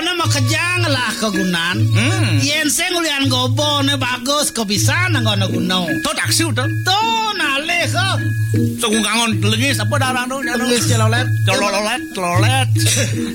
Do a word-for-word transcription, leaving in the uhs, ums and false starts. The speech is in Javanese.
Pokoknya mau kejang lah kegunaan. Hmm. Yen sing ulian gobo ne bagus kepisan ngono gunung. To taksi udah. To nalih kok. Tunggu kangon lengis apa darang tuh? Lengis celolet. Celolet, celolet.